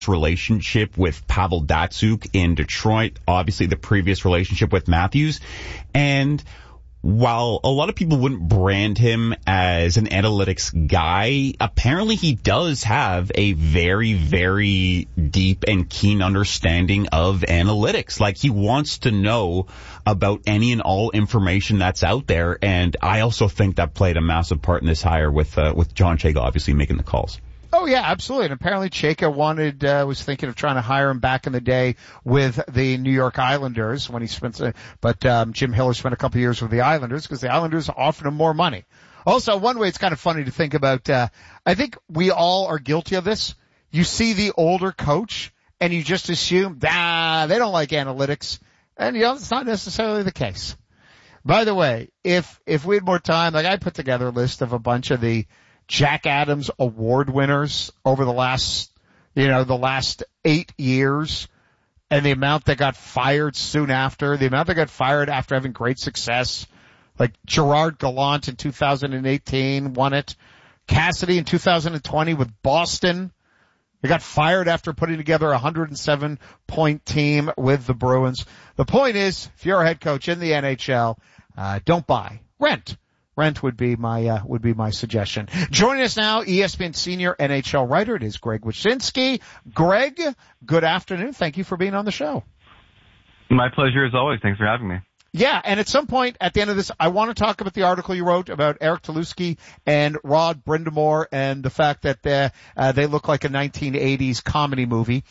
relationship with Pavel Datsyuk in Detroit, obviously the previous relationship with Matthews. And while a lot of people wouldn't brand him as an analytics guy, apparently he does have a very, very deep and keen understanding of analytics. Like, he wants to know about any and all information that's out there. And I also think that played a massive part in this hire with John Chayka obviously making the calls. Oh, yeah, absolutely. And apparently Chayka was thinking of trying to hire him back in the day with the New York Islanders when he Jim Hiller spent a couple of years with the Islanders because the Islanders offered him more money. Also, one way it's kind of funny to think about, I think we all are guilty of this. You see the older coach and you just assume, they don't like analytics. And, it's not necessarily the case. By the way, if we had more time, like, I put together a list of a bunch of the Jack Adams Award winners over the last 8 years, and the amount that got fired soon after, the amount that got fired after having great success, like Gerard Gallant in 2018 won it. Cassidy in 2020 with Boston. They got fired after putting together a 107-point team with the Bruins. The point is, if you're a head coach in the NHL, don't buy. Rent. Rent would be my suggestion. Joining us now, ESPN senior NHL writer, it is Greg Wyshynski. Greg, good afternoon. Thank you for being on the show. My pleasure as always. Thanks for having me. Yeah, and at some point at the end of this, I want to talk about the article you wrote about Eric Tulusky and Rod Brindamore and the fact that they look like a 1980s comedy movie.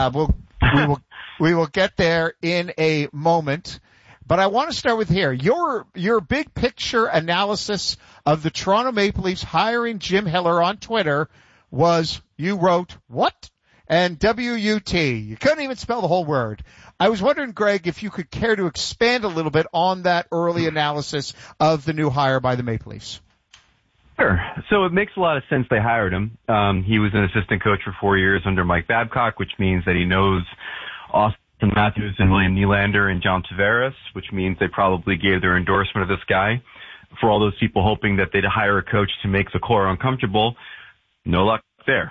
We will get there in a moment. But I want to start with here. Your big picture analysis of the Toronto Maple Leafs hiring Jim Hiller on Twitter was, you wrote, what? And W-U-T. You couldn't even spell the whole word. I was wondering, Greg, if you could care to expand a little bit on that early analysis of the new hire by the Maple Leafs. Sure. So it makes a lot of sense they hired him. He was an assistant coach for 4 years under Mike Babcock, which means that he knows Austin Matthews and William Nylander and John Tavares, which means they probably gave their endorsement of this guy. For all those people hoping that they'd hire a coach to make the core uncomfortable, no luck there.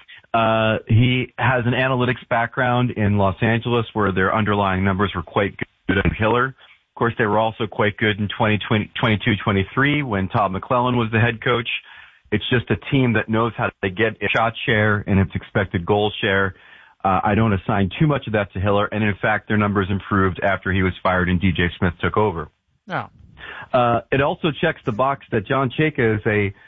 He has an analytics background in Los Angeles where their underlying numbers were quite good under Hiller. Of course, they were also quite good in 2022-23 when Todd McClellan was the head coach. It's just a team that knows how to get its shot share and its expected goal share. I don't assign too much of that to Hiller, and in fact, their numbers improved after he was fired and DJ Smith took over. No. It also checks the box that John Chayka is a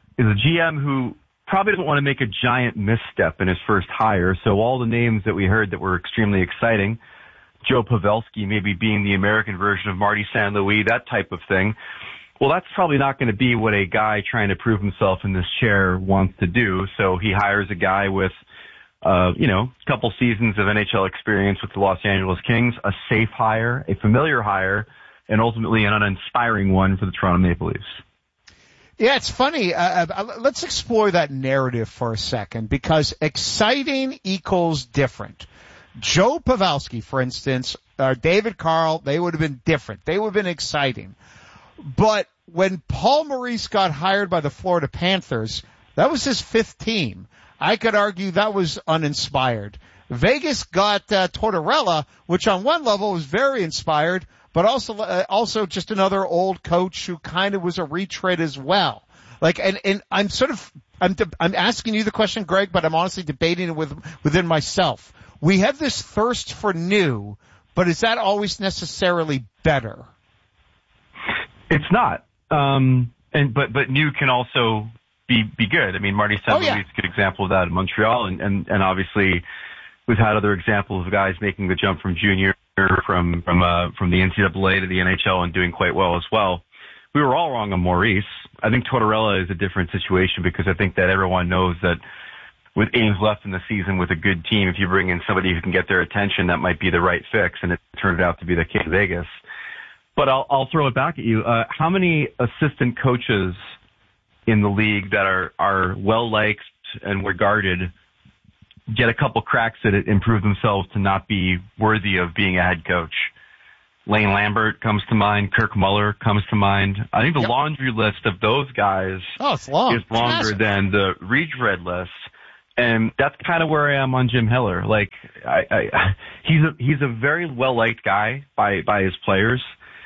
GM who probably doesn't want to make a giant misstep in his first hire. So all the names that we heard that were extremely exciting, Joe Pavelski maybe being the American version of Marty St. Louis, that type of thing. Well, that's probably not going to be what a guy trying to prove himself in this chair wants to do. So he hires a guy with a couple seasons of NHL experience with the Los Angeles Kings, a safe hire, a familiar hire, and ultimately an uninspiring one for the Toronto Maple Leafs. Yeah, it's funny. Let's explore that narrative for a second because exciting equals different. Joe Pavelski, for instance, David Carl, they would have been different. They would have been exciting. But when Paul Maurice got hired by the Florida Panthers, that was his fifth team. I could argue that was uninspired. Vegas got Tortorella, which on one level was very inspired, but also just another old coach who kind of was a retread as well. Like, and I'm asking you the question, Greg, but I'm honestly debating it within myself. We have this thirst for new, but is that always necessarily better? It's not. But new can also be good. I mean, Marty St. Louis is a good example of that in Montreal, and obviously we've had other examples of guys making the jump from junior from the NCAA to the NHL and doing quite well as well. We were all wrong on Maurice. I think Tortorella is a different situation because I think that everyone knows that with games left in the season with a good team, if you bring in somebody who can get their attention, that might be the right fix, and it turned out to be the case in Vegas. But I'll throw it back at you. How many assistant coaches in the league that are well-liked and regarded get a couple cracks at it, improve themselves to not be worthy of being a head coach? Lane Lambert comes to mind. Kirk Muller comes to mind. I think the laundry list of those guys is long. is longer than the retread list. And that's kind of where I am on Jim Hiller. Like, he's a very well-liked guy by his players.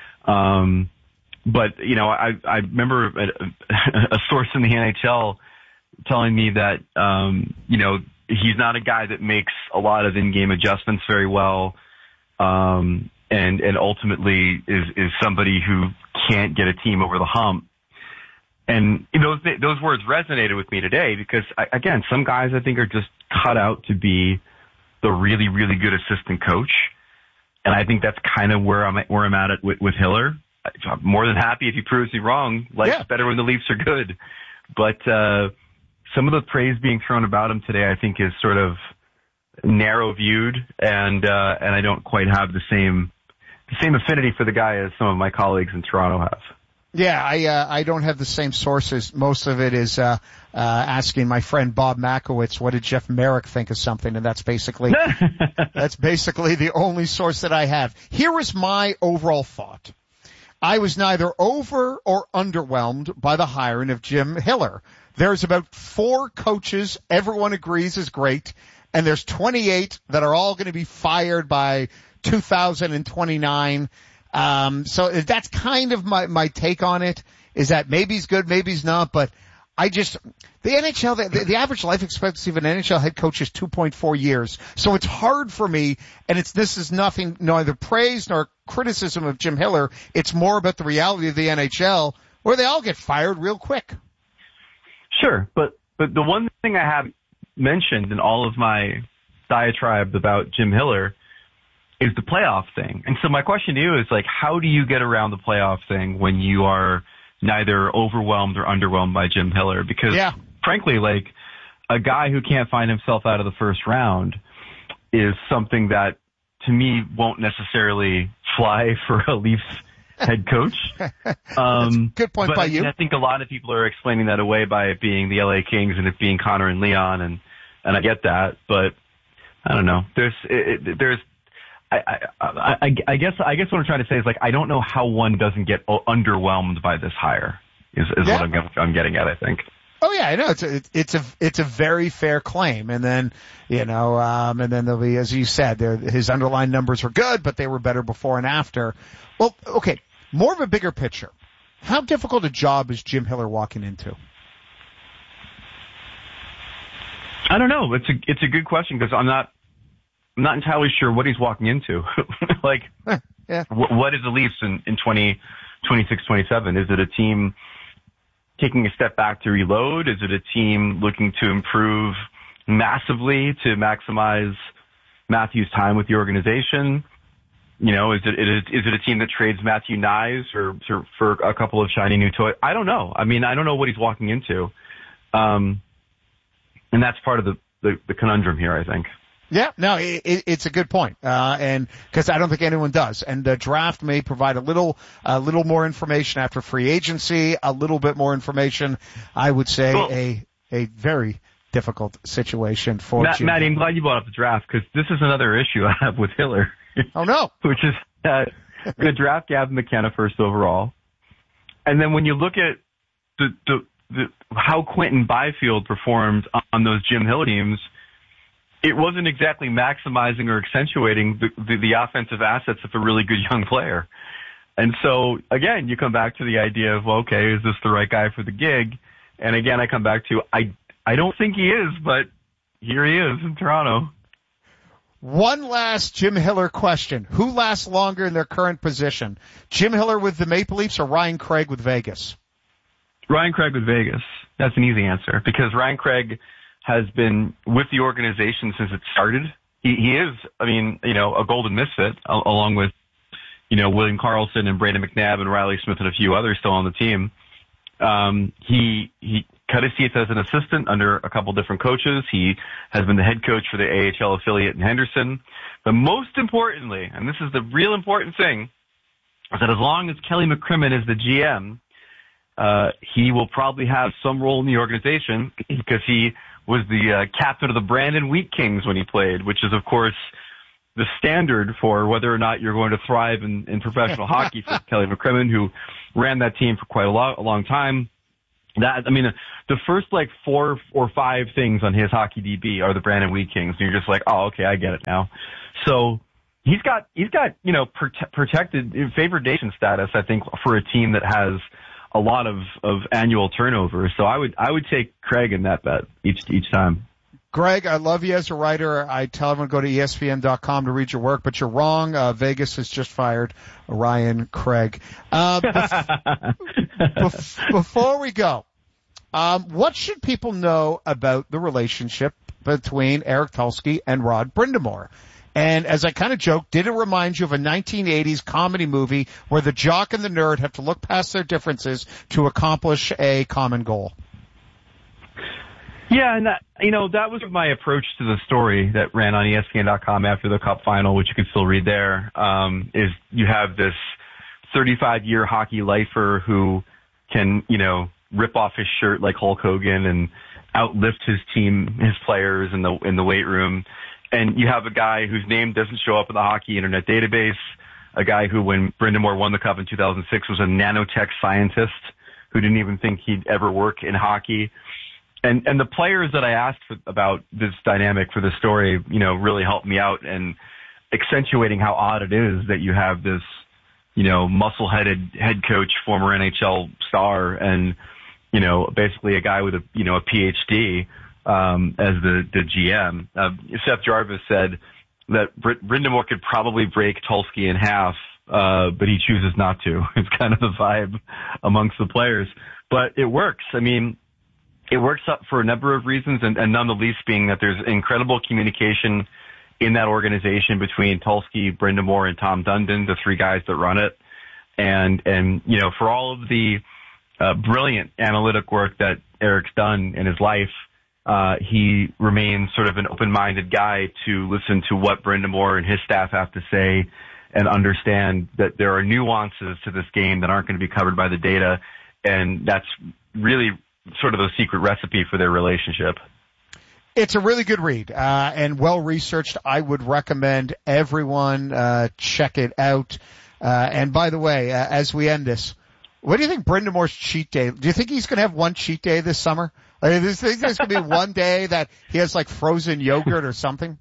But, you know, I remember a source in the NHL telling me that, you know, he's not a guy that makes a lot of in-game adjustments very well. And ultimately is somebody who can't get a team over the hump. And those words resonated with me today because, again, some guys I think are just cut out to be the really, really good assistant coach. And I think that's kind of where I'm at with Hiller. I'm more than happy if he proves me wrong. Life's better when the Leafs are good. But some of the praise being thrown about him today, I think, is sort of narrow viewed, and I don't quite have the same affinity for the guy as some of my colleagues in Toronto have. Yeah, I don't have the same sources. Most of it is asking my friend Bob Makowitz, what did Jeff Merrick think of something, and that's basically the only source that I have. Here is my overall thought. I was neither over or underwhelmed by the hiring of Jim Hiller. There's about 4 coaches everyone agrees is great, and there's 28 that are all going to be fired by 2029. So that's kind of my take on it, is that maybe he's good, maybe he's not, but the NHL, the average life expectancy of an NHL head coach is 2.4 years. So it's hard for me, and this is nothing, neither praise nor criticism of Jim Hiller. It's more about the reality of the NHL, where they all get fired real quick. Sure, but the one thing I have mentioned in all of my diatribes about Jim Hiller is the playoff thing. And so my question to you is, like, how do you get around the playoff thing when you are neither overwhelmed or underwhelmed by Jim Hiller? Because, frankly, like, a guy who can't find himself out of the first round is something that, to me, won't necessarily fly for a Leafs head coach. Good point by you. I think a lot of people are explaining that away by it being the LA Kings and it being Connor and Leon, and I get that, but I don't know. I guess what I'm trying to say is, like, I don't know how one doesn't get underwhelmed by this hire is what I'm getting at, I think. Oh yeah, I know it's a very fair claim, and then and then there'll be, as you said, his underlying numbers were good, but they were better before and after. Well, okay, more of a bigger picture. How difficult a job is Jim Hiller walking into? I don't know. It's a good question because I'm not entirely sure what he's walking into. Like, what is the Leafs in 2026, 27? Is it a team taking a step back to reload? Is it a team looking to improve massively to maximize Matthews' time with the organization? You know, is it a team that trades Matthew Knies for a couple of shiny new toys? I don't know. I mean, I don't know what he's walking into. And that's part of the conundrum here, I think. Yeah, no, it's a good point. And because I don't think anyone does. And the draft may provide a little more information after free agency, a little bit more information. I would say a very difficult situation for Matty, I'm glad you brought up the draft because this is another issue I have with Hiller. Oh no. Which is the draft Gavin McKenna first overall. And then when you look at the how Quentin Byfield performed on those Jim Hiller teams, it wasn't exactly maximizing or accentuating the offensive assets of a really good young player. And so, again, you come back to the idea of, well, okay, is this the right guy for the gig? And again, I come back to, I don't think he is, but here he is in Toronto. One last Jim Hiller question. Who lasts longer in their current position? Jim Hiller with the Maple Leafs or Ryan Craig with Vegas? Ryan Craig with Vegas. That's an easy answer because Ryan Craig has been with the organization since it started. He is, I mean, a golden misfit along with, William Karlsson and Brandon McNabb and Riley Smith and a few others still on the team. He cut his teeth as an assistant under a couple different coaches. He has been the head coach for the AHL affiliate in Henderson. But most importantly, and this is the real important thing, is that as long as Kelly McCrimmon is the GM, he will probably have some role in the organization because he was the captain of the Brandon Wheat Kings when he played, which is, of course, the standard for whether or not you're going to thrive in professional hockey for Kelly McCrimmon, who ran that team for quite a long time. The first like 4 or 5 things on his Hockey DB are the Brandon Wheat Kings, and you're just like, oh, okay, I get it now. So he's got protected favored nation status, I think, for a team that has a lot of annual turnover. So I would take Craig in that bet each time. Greg, I love you as a writer. I tell everyone to go to ESPN.com to read your work, but you're wrong. Vegas has just fired Ryan Craig. Before we go, what should people know about the relationship between Eric Tulsky and Rod Brind'Amour? And as I kind of joked, did it remind you of a 1980s comedy movie where the jock and the nerd have to look past their differences to accomplish a common goal? Yeah, and that was my approach to the story that ran on ESPN.com after the Cup final, which you can still read there, is you have this 35-year hockey lifer who can, rip off his shirt like Hulk Hogan and outlift his team, his players in the weight room. And you have a guy whose name doesn't show up in the hockey internet database, a guy who, when Brind'Amour won the Cup in 2006, was a nanotech scientist who didn't even think he'd ever work in hockey. And the players that I asked about this dynamic for the story, really helped me out in accentuating how odd it is that you have this, muscle-headed head coach, former NHL star, and, basically a guy with a PhD, as the GM. Seth Jarvis said that Brind'Amour could probably break Tulsky in half, but he chooses not to. It's kind of the vibe amongst the players. But it works. It works up for a number of reasons, and none the least being that there's incredible communication in that organization between Tulsky, Brind'Amour, and Tom Dundon, the 3 guys that run it. And for all of the brilliant analytic work that Eric's done in his life, he remains sort of an open-minded guy to listen to what Brind'Amour and his staff have to say and understand that there are nuances to this game that aren't going to be covered by the data, and that's really sort of the secret recipe for their relationship. It's a really good read, and well researched. I would recommend everyone, check it out. And by the way, as we end this, what do you think Brind'Amour's cheat day? Do you think he's going to have one cheat day this summer? Do you think there's going to be one day that he has like frozen yogurt or something?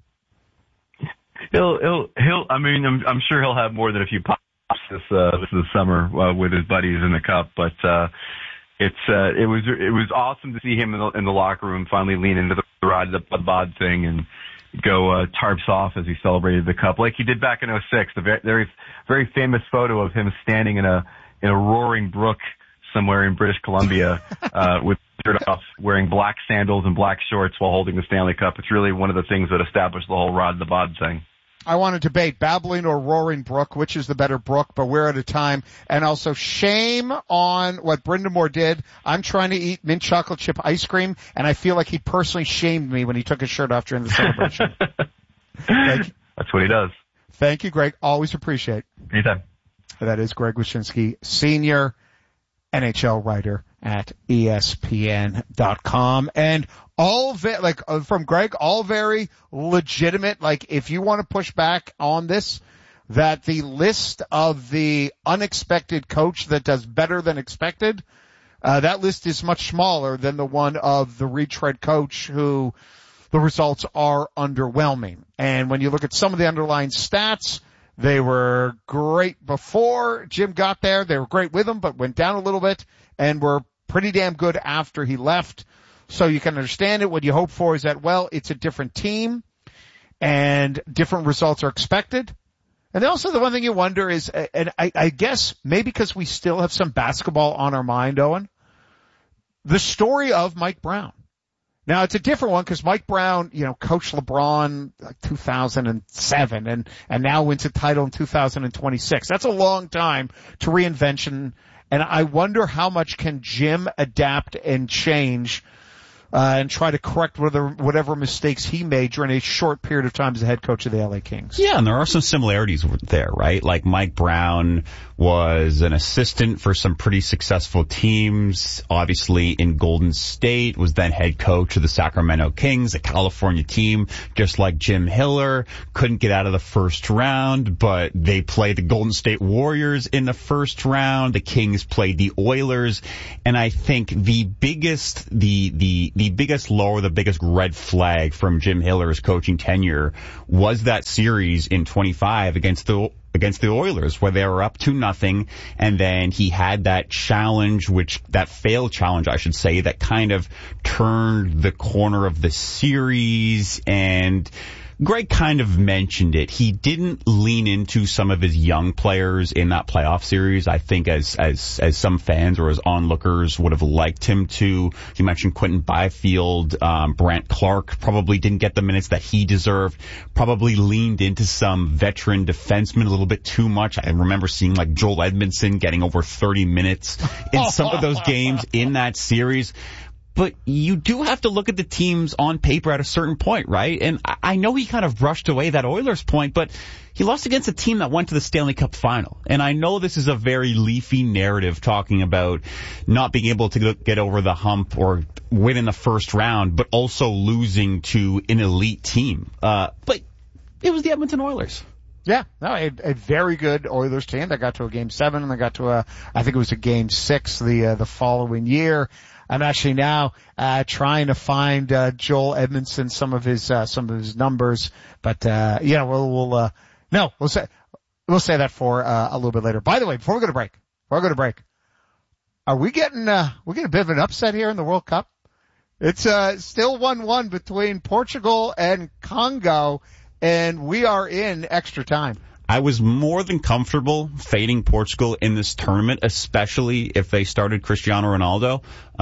I'm sure he'll have more than a few pops this summer, with his buddies in the Cup, but, it was awesome to see him in the locker room finally lean into the ride the bod thing and go tarps off as he celebrated the Cup like he did back in 2006. The very very famous photo of him standing in a roaring brook somewhere in British Columbia with shirt off, wearing black sandals and black shorts while holding the Stanley Cup. It's really one of the things that established the whole rod the bod thing. I want to debate babbling or roaring brook, which is the better brook, but we're at a time. And also shame on what Brind'Amour did. I'm trying to eat mint chocolate chip ice cream, and I feel like he personally shamed me when he took his shirt off during the celebration. That's what he does. Thank you, Greg. Always appreciate. Anytime. That is Greg Wyshynski, senior NHL writer at ESPN.com. And all of it, from Greg, all very legitimate. Like, if you want to push back on this, that the list of the unexpected coach that does better than expected, that list is much smaller than the one of the retread coach who the results are underwhelming. And when you look at some of the underlying stats, they were great before Jim got there. They were great with him, but went down a little bit and were pretty damn good after he left. So you can understand it. What you hope for is that, well, it's a different team and different results are expected. And also the one thing you wonder is, and I guess maybe because we still have some basketball on our mind, Owen, the story of Mike Brown. Now it's a different one because Mike Brown, coached LeBron like 2007 and now wins a title in 2026. That's a long time to reinvention. And I wonder how much can Jim adapt and change and try to correct whatever mistakes he made during a short period of time as the head coach of the LA Kings. Yeah, and there are some similarities there, right? Like Mike Brown was an assistant for some pretty successful teams, obviously in Golden State, was then head coach of the Sacramento Kings, a California team, just like Jim Hiller, couldn't get out of the first round, but they played the Golden State Warriors in the first round. The Kings played the Oilers, and I think the biggest red flag from Jim Hiller's coaching tenure was that series in 25 against the Oilers, where they were up 2-0, and then he had that failed challenge, I should say, that kind of turned the corner of the series. And Greg kind of mentioned it. He didn't lean into some of his young players in that playoff series, I think, as some fans or as onlookers would have liked him to. He mentioned Quentin Byfield, Brant Clark probably didn't get the minutes that he deserved, probably leaned into some veteran defensemen a little bit too much. I remember seeing like Joel Edmondson getting over 30 minutes in some of those games in that series. But you do have to look at the teams on paper at a certain point, right? And I know he kind of brushed away that Oilers point, but he lost against a team that went to the Stanley Cup final. And I know this is a very leafy narrative talking about not being able to get over the hump or win in the first round, but also losing to an elite team. But it was the Edmonton Oilers. Yeah, no, a very good Oilers team that got to a Game 7 and they got to I think it was a Game 6 the following year. I'm actually now trying to find Joel Edmondson some of his numbers, but we'll say that for a little bit later. By the way, before we go to break, are we getting a bit of an upset here in the World Cup? It's still 1-1 between Portugal and Congo, and we are in extra time. I was more than comfortable fading Portugal in this tournament, especially if they started Cristiano Ronaldo.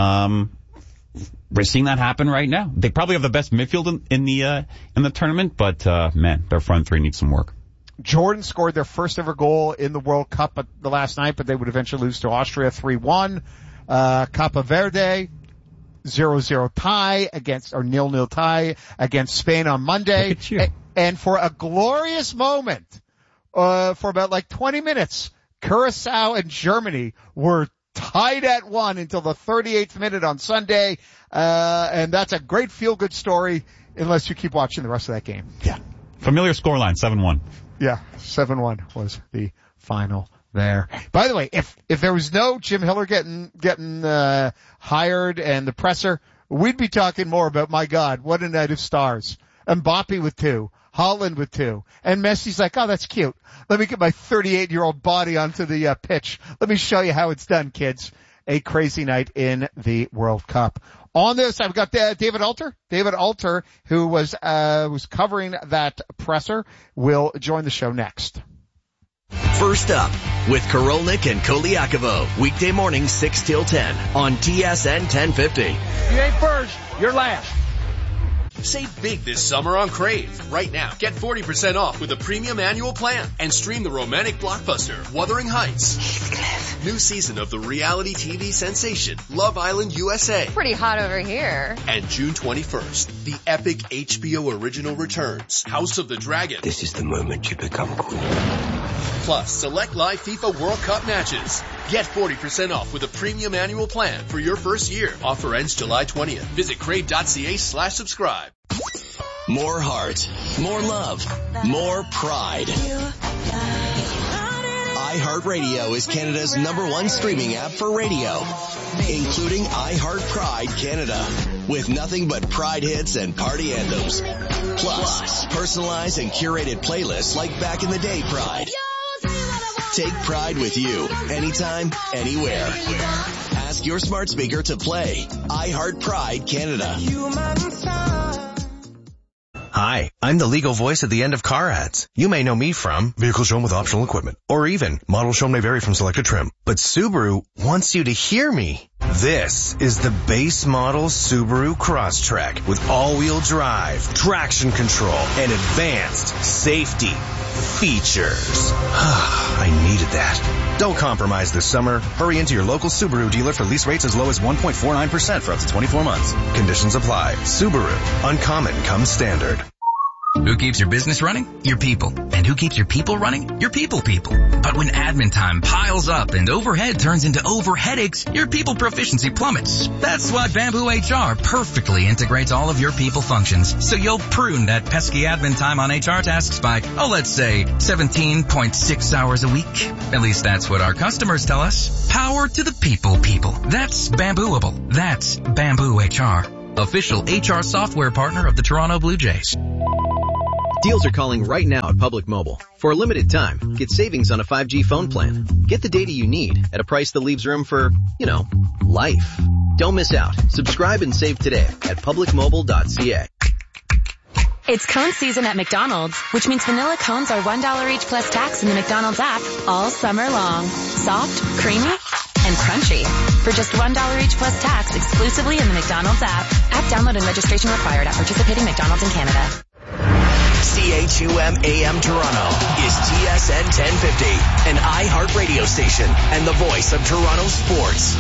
We're seeing that happen right now. They probably have the best midfield in the tournament, but man, their front three needs some work. Jordan scored their first ever goal in the World Cup the last night, but they would eventually lose to Austria 3-1. Cape Verde 0-0 tie against, or 0-0 tie against Spain on Monday. Look at you. And for a glorious moment, for about like 20 minutes, Curacao and Germany were tied at 1 until the 38th minute on Sunday. And that's a great feel-good story unless you keep watching the rest of that game. Yeah. Familiar scoreline, 7-1. Yeah, 7-1 was the final there. By the way, if there was no Jim Hiller getting hired and the presser, we'd be talking more about, my God, what a night of stars. Mbappe with 2. Haaland with 2. And Messi's like, oh, that's cute. Let me get my 38-year-old body onto the pitch. Let me show you how it's done, kids. A crazy night in the World Cup. On this, I've got David Alter. David Alter, who was covering that presser, will join the show next. First up with Korolnik and Koliakovo. Weekday morning 6 till 10 on TSN 1050. You ain't first, you're last. Save big this summer on Crave. Right now, get 40% off with a premium annual plan and stream the romantic blockbuster Wuthering Heights. Heathcliff. New season of the reality TV sensation Love Island USA. Pretty hot over here. And June 21st, the epic HBO original returns, House of the Dragon. This is the moment you become queen. Plus, select live FIFA World Cup matches. Get 40% off with a premium annual plan for your first year. Offer ends July 20th. Visit crave.ca/subscribe. More heart, more love, more pride. iHeartRadio is Canada's #1 streaming app for radio, including iHeart Pride Canada, with nothing but Pride hits and party anthems. Plus, personalized and curated playlists like Back in the Day Pride. Take Pride with you, anytime, anywhere. Ask your smart speaker to play iHeart Pride Canada. Hi, I'm the legal voice at the end of car ads. You may know me from vehicle shown with optional equipment, or even model shown may vary from selected trim. But Subaru wants you to hear me. This is the base model Subaru Crosstrek with all-wheel drive, traction control, and advanced safety features. I needed that. Don't compromise this summer. Hurry into your local Subaru dealer for lease rates as low as 1.49% for up to 24 months. Conditions apply. Subaru. Uncommon comes standard. Who keeps your business running? Your people. And who keeps your people running? Your people. But when admin time piles up and overhead turns into overheadaches, your people proficiency plummets. That's why Bamboo HR perfectly integrates all of your people functions. So you'll prune that pesky admin time on HR tasks by, let's say 17.6 hours a week. At least that's what our customers tell us. Power to the people. That's Bambooable. That's Bamboo HR. Official HR software partner of the Toronto Blue Jays. Deals are calling right now at Public Mobile. For a limited time, get savings on a 5G phone plan. Get the data you need at a price that leaves room for, life. Don't miss out. Subscribe and save today at publicmobile.ca. It's cone season at McDonald's, which means vanilla cones are $1 each plus tax in the McDonald's app all summer long. Soft, creamy, and crunchy. For just $1 each plus tax exclusively in the McDonald's app. App download and registration required at participating McDonald's in Canada. CHUM AM Toronto is TSN 1050, an iHeart radio station and the voice of Toronto sports.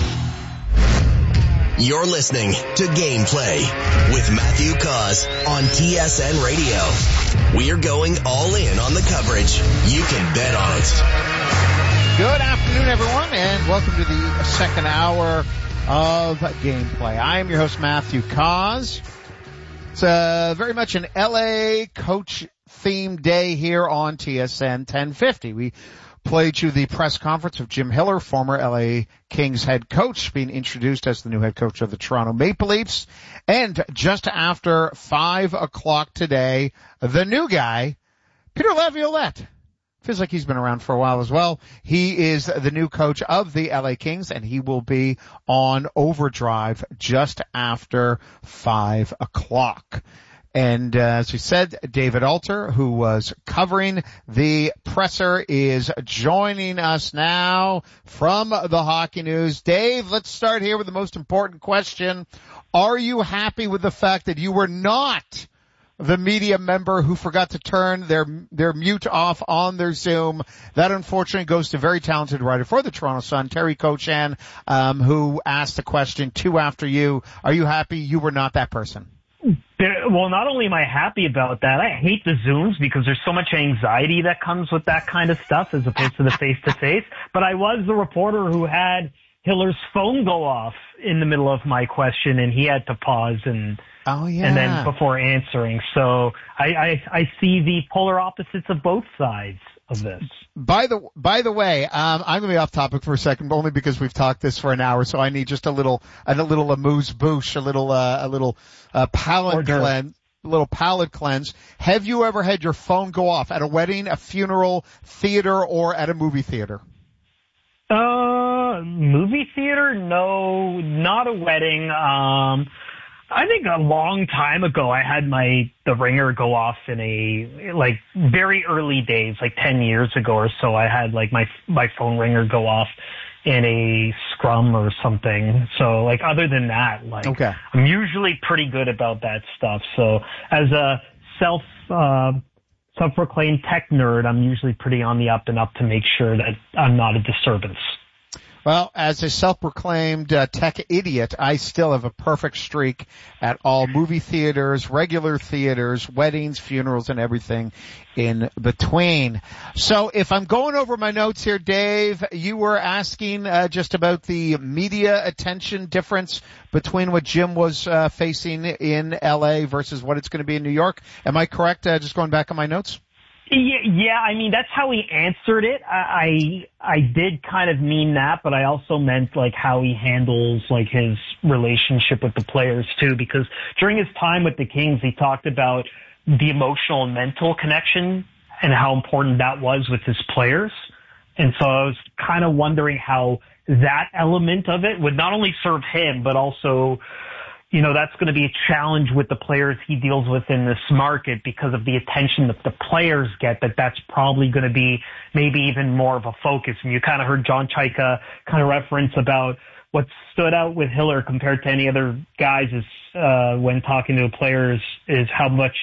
You're listening to Gameplay with Matthew Cause on TSN Radio. We're going all in on the coverage. You can bet on it. Good afternoon, everyone, and welcome to the second hour of Gameplay. I am your host, Matthew Cause. It's very much an LA coach-themed day here on TSN 1050. We played you the press conference of Jim Hiller, former LA Kings head coach, being introduced as the new head coach of the Toronto Maple Leafs. And just after 5 o'clock today, the new guy, Peter Laviolette. Feels like he's been around for a while as well. He is the new coach of the LA Kings, and he will be on overdrive just after 5 o'clock. And as we said, David Alter, who was covering the presser, is joining us now from the Hockey News. Dave, let's start here with the most important question. Are you happy with the fact that you were not the media member who forgot to turn their mute off on their Zoom? That unfortunately goes to very talented writer for the Toronto Sun, Terry Cochan, who asked the question 2 after you. Are you happy you were not that person? Well, not only am I happy about that, I hate the Zooms because there's so much anxiety that comes with that kind of stuff as opposed to the face-to-face. But I was the reporter who had Hiller's phone go off in the middle of my question, and he had to pause and then before answering. So I see the polar opposites of both sides of this. By the way, I'm going to be off topic for a second, only because we've talked this for an hour, so I need just a little amuse-bouche, a little palate cleanse. A little palate cleanse. Have you ever had your phone go off at a wedding, a funeral, theater, or at a movie theater? Movie theater? No, not a wedding. I think a long time ago I had the ringer go off in very early days, 10 years ago or so. I had my phone ringer go off in a scrum or something. So other than that, okay. I'm usually pretty good about that stuff. So as a self-proclaimed tech nerd, I'm usually pretty on the up and up to make sure that I'm not a disturbance. Well, as a self-proclaimed tech idiot, I still have a perfect streak at all movie theaters, regular theaters, weddings, funerals, and everything in between. So if I'm going over my notes here, Dave, you were asking just about the media attention difference between what Jim was facing in L.A. versus what it's going to be in New York. Am I correct, just going back on my notes? Yeah, I mean, that's how he answered it. I did kind of mean that, but I also meant how he handles his relationship with the players too, because during his time with the Kings, he talked about the emotional and mental connection and how important that was with his players. And so I was kind of wondering how that element of it would not only serve him, but also, that's going to be a challenge with the players he deals with in this market because of the attention that the players get, that's probably going to be maybe even more of a focus. And you kind of heard John Chaika kind of reference about what stood out with Hiller compared to any other guys is when talking to players is how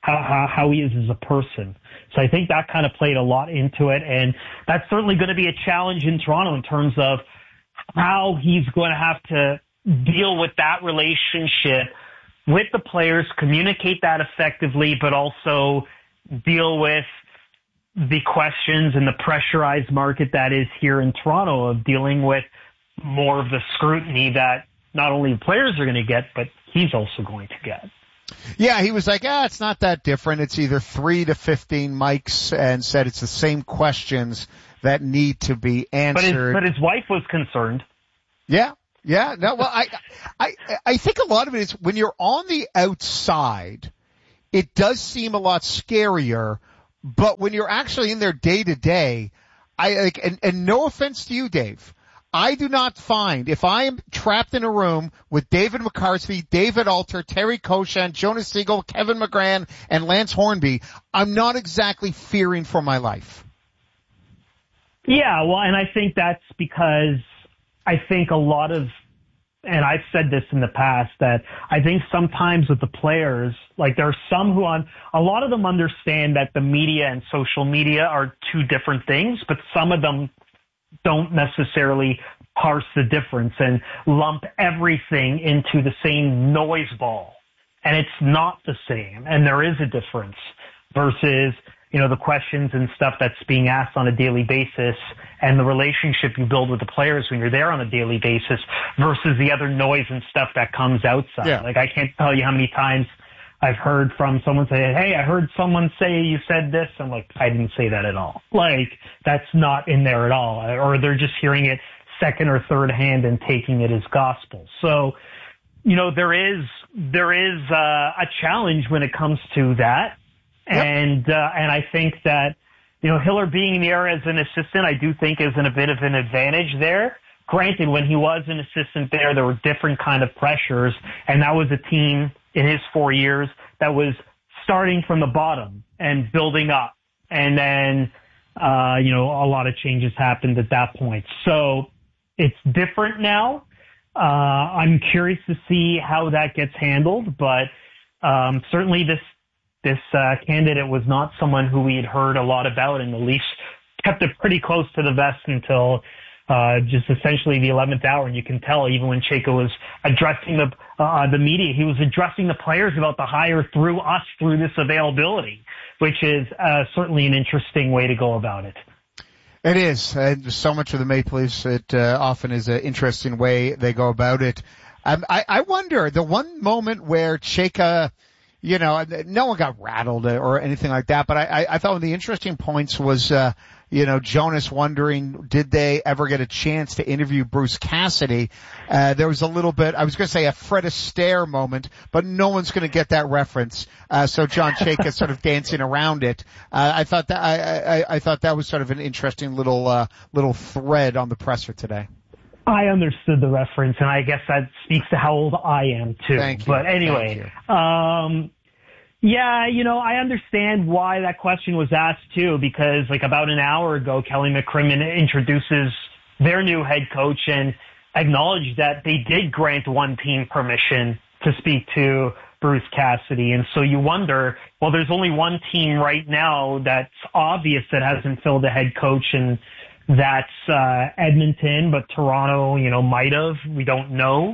how he is as a person. So I think that kind of played a lot into it, and that's certainly going to be a challenge in Toronto in terms of how he's going to have to deal with that relationship with the players, communicate that effectively, but also deal with the questions and the pressurized market that is here in Toronto of dealing with more of the scrutiny that not only the players are going to get, but he's also going to get. Yeah, he was like, it's not that different. It's either 3 to 15 mics, and said it's the same questions that need to be answered. But his wife was concerned. Yeah. No, well, I think a lot of it is when you're on the outside, it does seem a lot scarier, but when you're actually in there day to day, and no offense to you, Dave, I do not find, if I am trapped in a room with David McCarthy, David Alter, Terry Koshan, Jonas Siegel, Kevin McGran, and Lance Hornby, I'm not exactly fearing for my life. Yeah, well, and I think that's because I think a lot of, and I've said this in the past, that I think sometimes with the players, like there are some who a lot of them understand that the media and social media are two different things, but some of them don't necessarily parse the difference and lump everything into the same noise ball. And it's not the same. And there is a difference versus, the questions and stuff that's being asked on a daily basis and the relationship you build with the players when you're there on a daily basis versus the other noise and stuff that comes outside. Yeah. Like I can't tell you how many times I've heard from someone say, hey, I heard someone say you said this. I'm like, I didn't say that at all. Like, that's not in there at all. Or they're just hearing it second or third hand and taking it as gospel. So, there is a challenge when it comes to that. Yep. And I think that, Hiller being in the area as an assistant, I do think is a bit of an advantage there. Granted, when he was an assistant there were different kind of pressures, and that was a team in his 4 years that was starting from the bottom and building up. And then, a lot of changes happened at that point. So it's different now. I'm curious to see how that gets handled, but certainly this candidate was not someone who we had heard a lot about, and the Leafs kept it pretty close to the vest until just essentially the 11th hour. And you can tell even when Chayka was addressing the media, he was addressing the players about the hire through us, through this availability, which is certainly an interesting way to go about it. It is. So much of the Maple Leafs, it often is an interesting way they go about it. I wonder, the one moment where Chayka, no one got rattled or anything like that, but I thought one of the interesting points was, Jonas wondering, did they ever get a chance to interview Bruce Cassidy? There was a little bit, I was going to say a Fred Astaire moment, but no one's going to get that reference. So John Chayka sort of dancing around it. I thought that was sort of an interesting little thread on the presser today. I understood the reference, and I guess that speaks to how old I am too. Thank you. But anyway, I understand why that question was asked too, because like about an hour ago, Kelly McCrimmon introduces their new head coach and acknowledged that they did grant one team permission to speak to Bruce Cassidy. And so you wonder, well, there's only one team right now that's obvious that hasn't filled a head coach, and that's Edmonton, but Toronto, might have. We don't know.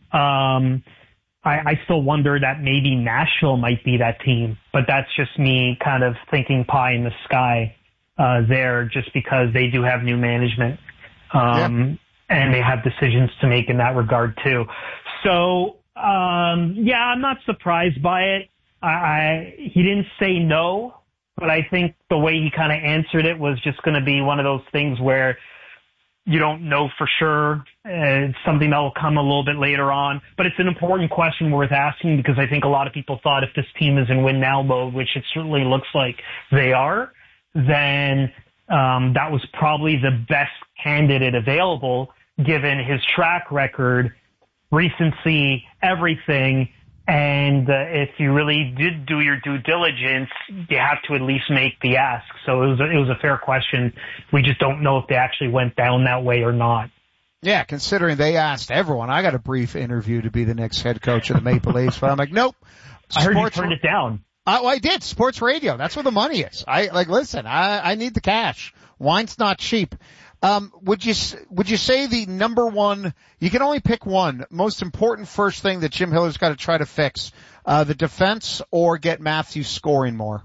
I still wonder that maybe Nashville might be that team, but that's just me kind of thinking pie in the sky there, just because they do have new management and they have decisions to make in that regard too. So I'm not surprised by it. He didn't say no, but I think the way he kind of answered it was just going to be one of those things where you don't know for sure. It's something that will come a little bit later on, but it's an important question worth asking, because I think a lot of people thought if this team is in win now mode, which it certainly looks like they are, then that was probably the best candidate available given his track record, recency, everything. And if you really did do your due diligence, you have to at least make the ask. So it was a fair question. We just don't know if they actually went down that way or not. Yeah, considering they asked everyone. I got a brief interview to be the next head coach of the Maple Leafs, but I'm like, nope. I heard you turned it down. I did. Sports radio. That's where the money is. Listen, I need the cash. Wine's not cheap. Would you say the number one, you can only pick one, most important first thing that Jim Hiller's got to try to fix, the defense or get Matthews scoring more?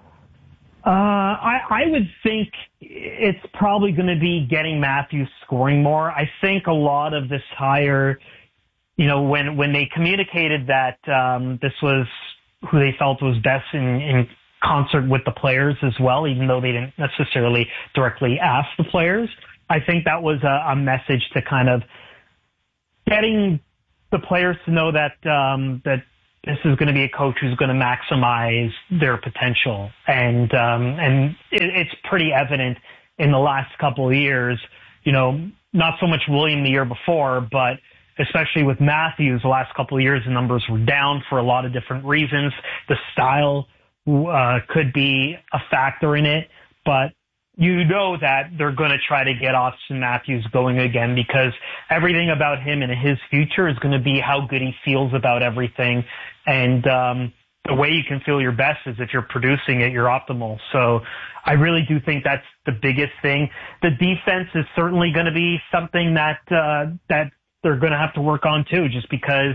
I would think it's probably going to be getting Matthews scoring more. I think a lot of this hire, when they communicated that, this was who they felt was best in concert with the players as well, even though they didn't necessarily directly ask the players. I think that was a message to kind of getting the players to know that this is going to be a coach who's going to maximize their potential. And it's pretty evident in the last couple of years, not so much William the year before, but especially with Matthews the last couple of years, the numbers were down for a lot of different reasons. The style could be a factor in it, but that they're going to try to get Auston Matthews going again, because everything about him and his future is going to be how good he feels about everything. And the way you can feel your best is if you're producing at your optimal. So I really do think that's the biggest thing. The defense is certainly going to be something that they're going to have to work on too, just because,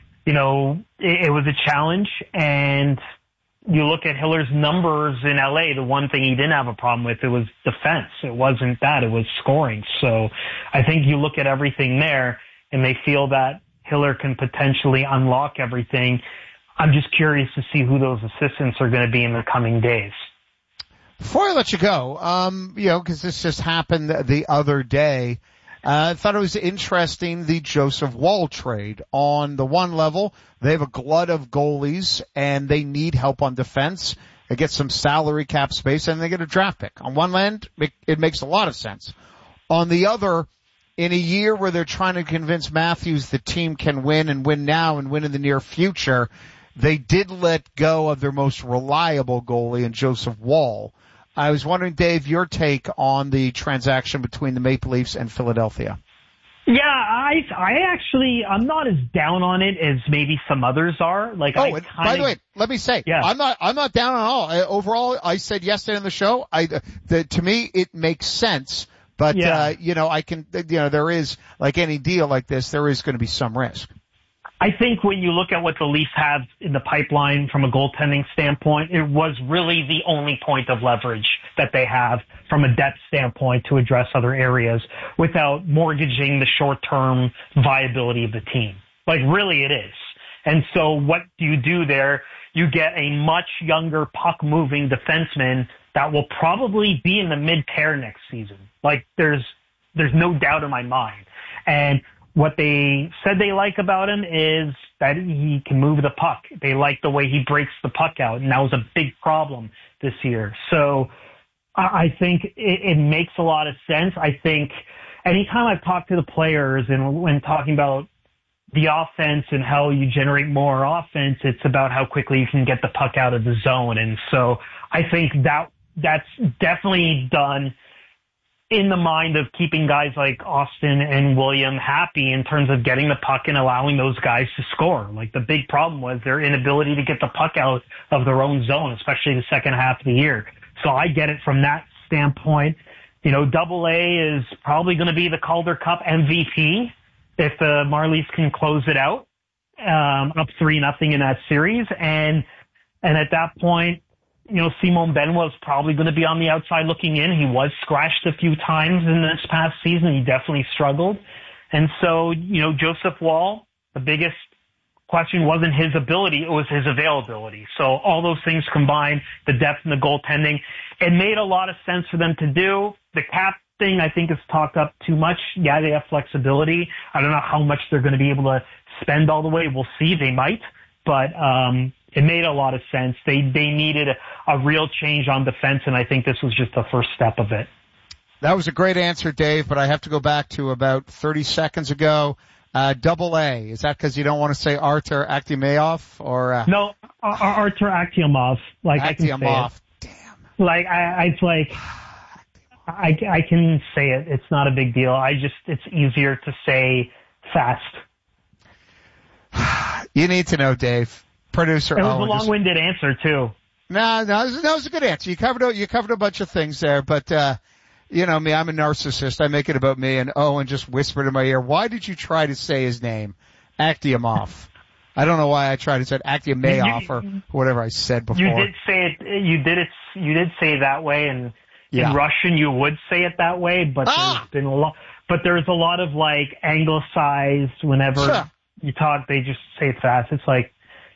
it was a challenge. And you look at Hiller's numbers in LA, the one thing he didn't have a problem with, it was defense. It wasn't that, it was scoring. So I think you look at everything there and they feel that Hiller can potentially unlock everything. I'm just curious to see who those assistants are going to be in the coming days. Before I let you go, because this just happened the other day, I thought it was interesting, the Joseph Woll trade. On the one level, they have a glut of goalies and they need help on defense. They get some salary cap space and they get a draft pick. On one end, it makes a lot of sense. On the other, in a year where they're trying to convince Matthews the team can win and win now and win in the near future, they did let go of their most reliable goalie in Joseph Woll. I was wondering, Dave, your take on the transaction between the Maple Leafs and Philadelphia. Yeah, I'm not as down on it as maybe some others are. By the way, let me say, yeah. I'm not down at all. Overall, I said yesterday on the show, to me, it makes sense. But, yeah. There is, like any deal like this, there is going to be some risk. I think when you look at what the Leafs have in the pipeline from a goaltending standpoint, it was really the only point of leverage that they have from a depth standpoint to address other areas without mortgaging the short-term viability of the team. Really it is. And so what do you do there? You get a much younger puck-moving defenseman that will probably be in the mid-pair next season. There's no doubt in my mind. And what they said they like about him is that he can move the puck. They like the way he breaks the puck out, and that was a big problem this year. So I think it makes a lot of sense. I think anytime I've talked to the players and when talking about the offense and how you generate more offense, it's about how quickly you can get the puck out of the zone. And so I think that's definitely done in the mind of keeping guys like Auston and William happy in terms of getting the puck and allowing those guys to score. The big problem was their inability to get the puck out of their own zone, especially the second half of the year. So I get it from that standpoint. Double A is probably going to be the Calder Cup MVP if the Marlies can close it out, up 3-0 in that series. And at that point, Simon Benoit is probably going to be on the outside looking in. He was scratched a few times in this past season. He definitely struggled. And so, Joseph Woll, the biggest question wasn't his ability, it was his availability. So all those things combined, the depth and the goaltending, it made a lot of sense for them to do. The cap thing, I think, is talked up too much. Yeah, they have flexibility. I don't know how much they're going to be able to spend all the way. We'll see. They might. But it made a lot of sense. They needed a real change on defense, and I think this was just the first step of it. That was a great answer, Dave, but I have to go back to about 30 seconds ago. Double A, is that because you don't want to say Artur Akhmedov or? No, Artur Akhmedov. I can say it. Damn. I can say it. It's not a big deal. It's easier to say fast. You need to know, Dave. Producer It was Owen a long-winded answer too. No, it was a good answer. You covered a bunch of things there, but you know me, I'm a narcissist. I make it about me, and Owen just whispered in my ear, "Why did you try to say his name, Akhtiamov?" I don't know why I tried to say Akhtiamov or whatever I said before. You did say it. You did say it that way, and in Russian you would say it that way. But there's been a lot. But there's a lot of like anglicized. Whenever you talk, they just say it fast. It's like,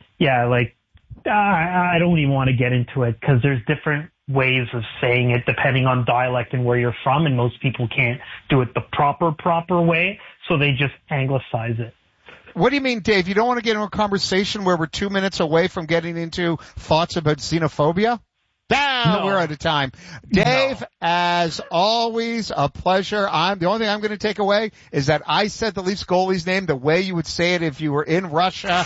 I don't even want to get into it because there's different ways of saying it depending on dialect and where you're from, and most people can't do it the proper way, so they just anglicize it. What do you mean, Dave? You don't want to get into a conversation where we're 2 minutes away from getting into thoughts about xenophobia? No. We're out of time. Dave, as always, a pleasure. The only thing I'm going to take away is that I said the Leafs goalie's name the way you would say it if you were in Russia.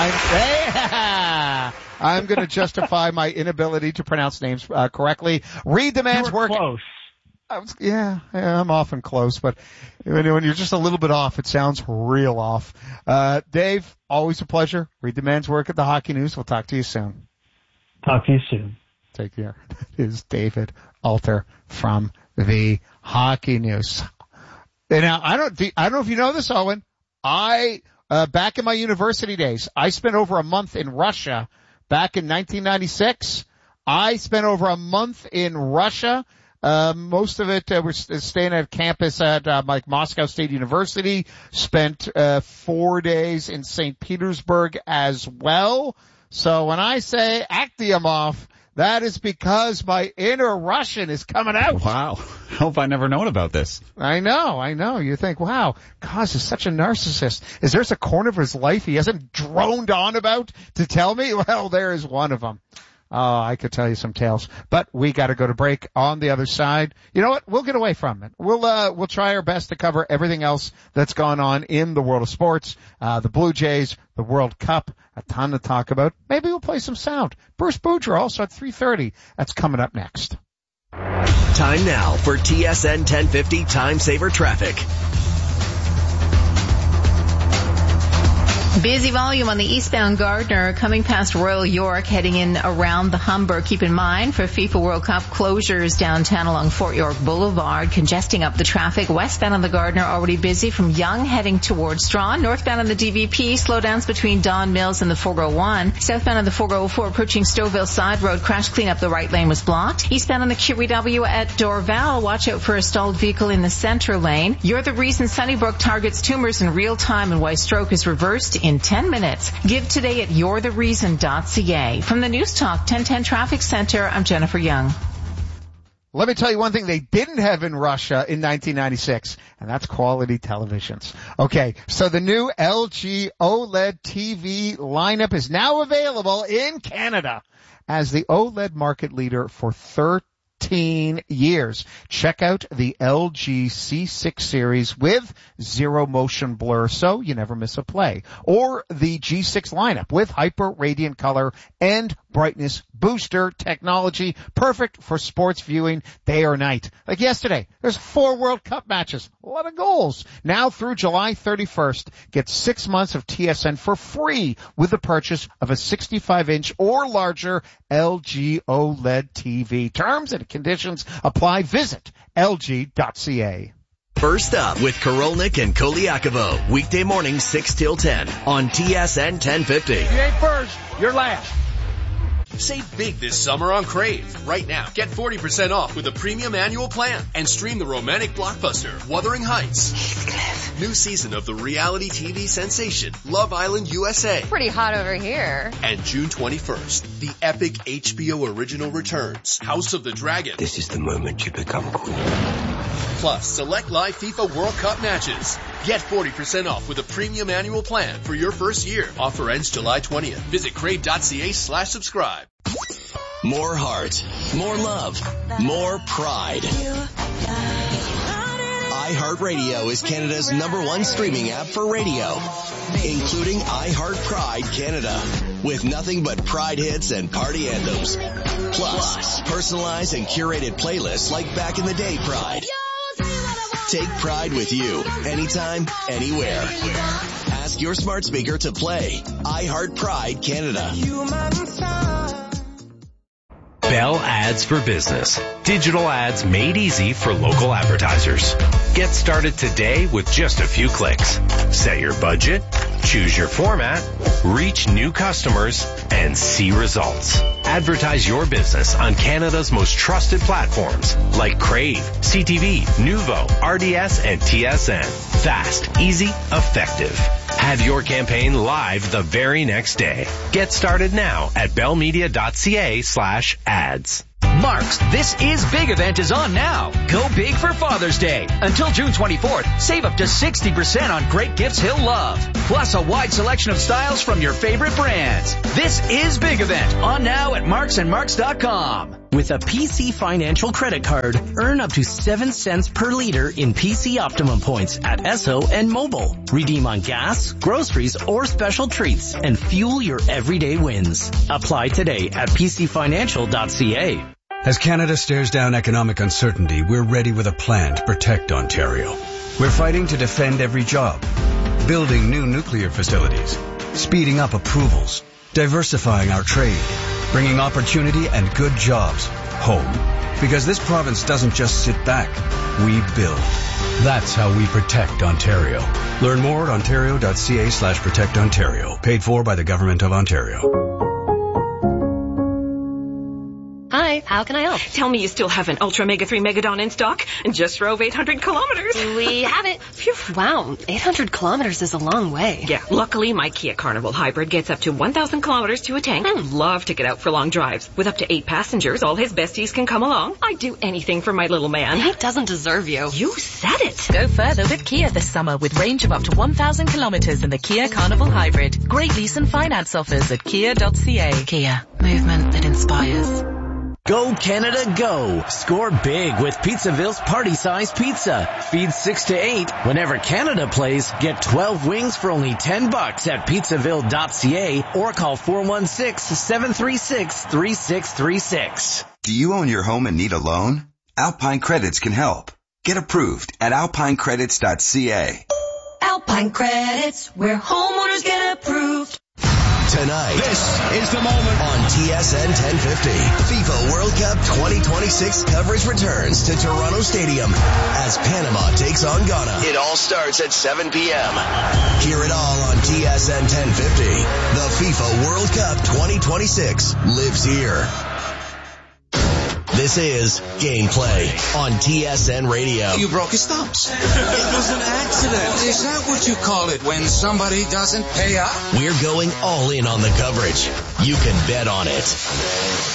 I'm going to justify my inability to pronounce names correctly. Read the man's work. Close. I'm often close, but when you're just a little bit off, it sounds real off. Dave, always a pleasure. Read the man's work at the Hockey News. We'll talk to you soon. Talk to you soon. Take care. That is David Alter from the Hockey News. And now, I don't know if you know this, Owen. Back in my university days, I spent over a month in Russia back in 1996. I spent over a month in Russia. Most of it, we're staying at campus at, Moscow State University. Spent, 4 days in St. Petersburg as well. So when I say Akhtiamov, that is because my inner Russian is coming out. Wow. I hope I never known about this. I know. You think, wow, Kaz is such a narcissist. Is there a corner of his life he hasn't droned on about to tell me? Well, there is one of them. Oh, I could tell you some tales, but we got to go to break. On the other side, you know what? We'll get away from it. We'll try our best to cover everything else that's gone on in the world of sports. The Blue Jays, the World Cup, a ton to talk about. Maybe we'll play some sound. Bruce Boudreau also at 3:30. That's coming up next. Time now for TSN 1050 Time Saver Traffic. Busy volume on the eastbound Gardner coming past Royal York, heading in around the Humber. Keep in mind for FIFA World Cup closures downtown along Fort York Boulevard, congesting up the traffic. Westbound on the Gardner already busy from Yonge heading towards Strawn. Northbound on the DVP, slowdowns between Don Mills and the 401. Southbound on the 404 approaching Stouffville Side Road, crash cleanup, the right lane was blocked. Eastbound on the QEW at Dorval, watch out for a stalled vehicle in the center lane. You're the reason Sunnybrook targets tumors in real time and why stroke is reversed in 10 minutes. Give today at you'rethereason.ca. From the News Talk 1010 Traffic Center, I'm Jennifer Young. Let me tell you one thing they didn't have in Russia in 1996, and that's quality televisions. Okay, so the new LG OLED TV lineup is now available in Canada as the OLED market leader for 13 years. Check out the LG C6 series with zero motion blur, so you never miss a play. Or the G6 lineup with hyper radiant color and brightness booster technology, perfect for sports viewing day or night. Like yesterday, there's 4 World Cup matches, a lot of goals. Now through July 31st, get 6 months of TSN for free with the purchase of a 65-inch or larger LG OLED TV. Terms and conditions apply. Visit LG.ca. First up with Korolnik and Koliakovo, weekday mornings 6 till 10 on TSN 1050. If you ain't first, you're last. Save big this summer on Crave. Right now, get 40% off with a premium annual plan and stream the romantic blockbuster Wuthering Heights. Heathcliff. New season of the reality TV sensation Love Island USA. Pretty hot over here. And June 21st, the epic HBO original returns, House of the Dragon. This is the moment you become queen. Plus, select live FIFA World Cup matches. Get 40% off with a premium annual plan for your first year. Offer ends July 20th. Visit crave.ca/subscribe. More heart, more love, more pride. iHeartRadio is Canada's #1 streaming app for radio, including iHeart Pride Canada, with nothing but Pride hits and party anthems. Plus, personalized and curated playlists like Back in the Day Pride. Take pride with you, anytime, anywhere. Ask your smart speaker to play iHeart Pride Canada. Bell Ads for Business. Digital ads made easy for local advertisers. Get started today with just a few clicks. Set your budget, choose your format, reach new customers, and see results. Advertise your business on Canada's most trusted platforms like Crave, CTV, Nuvo, RDS, and TSN. Fast, easy, effective. Have your campaign live the very next day. Get started now at bellmedia.ca/ads. Mark's This Is Big event is on now. Go big for Father's Day. Until June 24th, save up to 60% on great gifts he'll love. Plus a wide selection of styles from your favorite brands. This Is Big event on now at marksandmarks.com. With a PC Financial credit card, earn up to 7 cents per liter in PC Optimum points at Esso and Mobile. Redeem on gas, groceries, or special treats and fuel your everyday wins. Apply today at pcfinancial.ca. As Canada stares down economic uncertainty, we're ready with a plan to protect Ontario. We're fighting to defend every job, building new nuclear facilities, speeding up approvals, diversifying our trade, bringing opportunity and good jobs home. Because this province doesn't just sit back, we build. That's how we protect Ontario. Learn more at ontario.ca/protectontario. Paid for by the Government of Ontario. Hi, how can I help? Tell me you still have an Ultra Mega 3 Megadon in stock and just drove 800 kilometers. We have it. Phew. Wow, 800 kilometers is a long way. Yeah, luckily my Kia Carnival Hybrid gets up to 1,000 kilometers to a tank. Love to get out for long drives. With up to 8 passengers, all his besties can come along. I'd do anything for my little man. He doesn't deserve you. You said it. Go further with Kia this summer with range of up to 1,000 kilometers in the Kia Carnival Hybrid. Great lease and finance offers at kia.ca. Kia, movement that inspires. Go Canada, go! Score big with Pizzaville's party-size pizza. Feed 6 to 8. Whenever Canada plays, get 12 wings for only $10 at pizzaville.ca or call 416-736-3636. Do you own your home and need a loan? Alpine Credits can help. Get approved at alpinecredits.ca. Alpine Credits, where homeowners get approved. Tonight, this is the moment on TSN 1050. FIFA World Cup 2026 coverage returns to Toronto Stadium as Panama takes on Ghana. It all starts at 7 p.m. Hear it all on TSN 1050. The FIFA World Cup 2026 lives here. This is Gameplay on TSN Radio. You broke his thumbs. It was an accident. Is that what you call it when somebody doesn't pay up? We're going all in on the coverage. You can bet on it.